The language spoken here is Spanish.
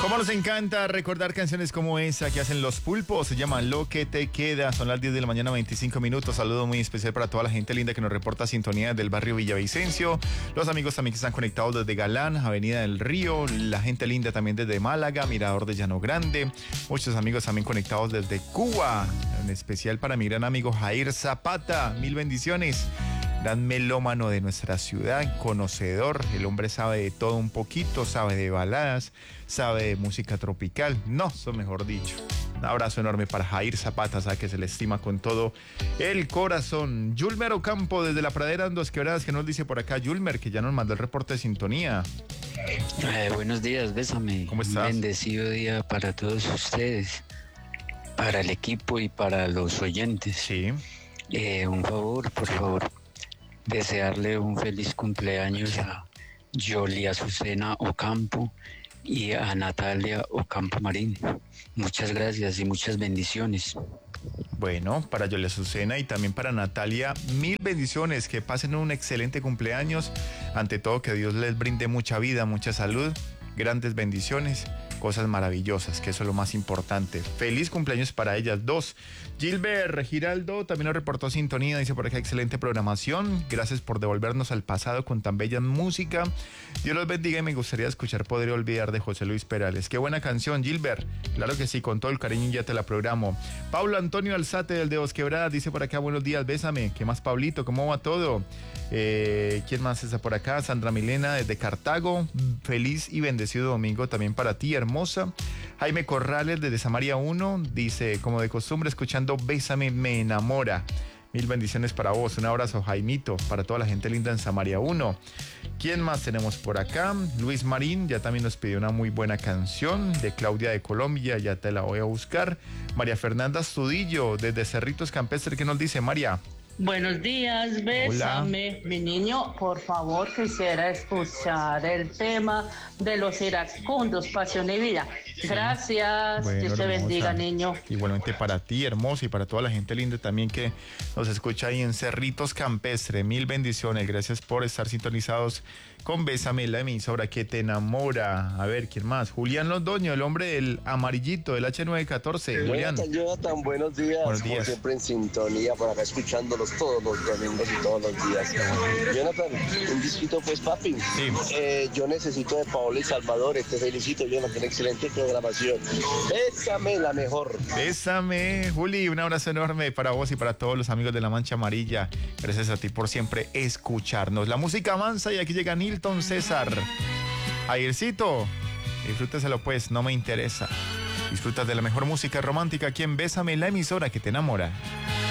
Como nos encanta recordar canciones como esa que hacen Los Pulpos, se llama Lo que te queda, son las 10 de la mañana, 25 minutos. Saludo muy especial para toda la gente linda que nos reporta sintonía del barrio Villavicencio, los amigos también que están conectados desde Galán, Avenida del Río, la gente linda también desde Málaga, Mirador de Llano Grande, muchos amigos también conectados desde Cuba, en especial para mi gran amigo Jair Zapata, mil bendiciones. Gran melómano de nuestra ciudad, conocedor, el hombre sabe de todo un poquito, sabe de baladas, sabe de música tropical, no, eso mejor dicho. Un abrazo enorme para Jair Zapata, sabe que se le estima con todo el corazón. Yulmer Ocampo desde la Pradera en Dos Quebradas, que nos dice por acá, Yulmer, que ya nos mandó el reporte de sintonía. Buenos días, bésame. ¿Cómo estás? Un bendecido día para todos ustedes, para el equipo y para los oyentes. Sí. Un favor, por favor. Desearle un feliz cumpleaños a Yoli Azucena Ocampo y a Natalia Ocampo Marín. Muchas gracias y muchas bendiciones. Bueno, para Yoli Azucena y también para Natalia, mil bendiciones, que pasen un excelente cumpleaños. Ante todo, que Dios les brinde mucha vida, mucha salud, grandes bendiciones, cosas maravillosas, que eso es lo más importante. Feliz cumpleaños para ellas dos. Gilbert Giraldo también nos reportó sintonía, dice por acá, excelente programación, gracias por devolvernos al pasado con tan bella música. Dios los bendiga y me gustaría escuchar Podría Olvidar de José Luis Perales. Qué buena canción, Gilbert, claro que sí, con todo el cariño ya te la programo. Pablo Antonio Alzate del de Dos Quebradas dice por acá, buenos días, bésame. ¿Qué más, Pablito? ¿Cómo va todo? ¿Quién más está por acá? Sandra Milena desde Cartago, feliz y bendecido domingo también para ti, hermosa. Jaime Corrales desde Samaria 1 dice, como de costumbre, escuchando Bésame me enamora. Mil bendiciones para vos, un abrazo, Jaimito, para toda la gente linda en Samaria 1. ¿Quién más tenemos por acá? Luis Marín ya también nos pidió una muy buena canción de Claudia de Colombia, ya te la voy a buscar. María Fernanda Astudillo desde Cerritos Campestre, ¿qué nos dice, María? Buenos días, bésame. Hola. Mi niño, por favor, quisiera escuchar el tema de los iracundos, Pasión y Vida. Gracias, Bueno, Dios te hermosa. bendiga, niño. Igualmente para ti, hermosa, y para toda la gente linda también que nos escucha ahí en Cerritos Campestre. Mil bendiciones, gracias por estar sintonizados con Bésame, la emisora que te enamora. A ver, ¿quién más? Julián Londoño, el hombre del amarillito, del H914. Julián. Jonathan, buenos días. Buenos días. Como siempre en sintonía, por acá escuchándolos todos los domingos y todos los días. Jonathan, un disquito pues, papi. Sí. Yo necesito de Paola y Salvador. Te felicito, Jonathan, excelente programación. Bésame la mejor. Bésame, Juli, un abrazo enorme para vos y para todos los amigos de La Mancha Amarilla. Gracias a ti por siempre escucharnos. La música avanza y aquí llega Nilton César. Jaircito, disfrúteselo pues, no me interesa. Disfrutas de la mejor música romántica aquí en Bésame, la emisora que te enamora.